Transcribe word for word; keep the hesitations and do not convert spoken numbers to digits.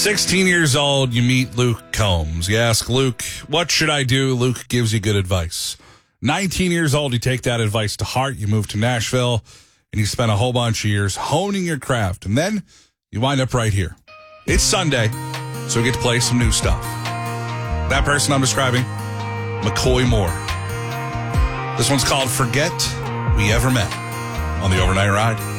sixteen years old, you meet Luke Combs. You ask Luke, what should I do? Luke gives you good advice. nineteen years old, you take that advice to heart. You move to Nashville, and you spend a whole bunch of years honing your craft. And then you wind up right here. It's Sunday, so we get to play some new stuff. That person I'm describing, McCoy Moore. This one's called Forget We Ever Met on the Overnight Ride.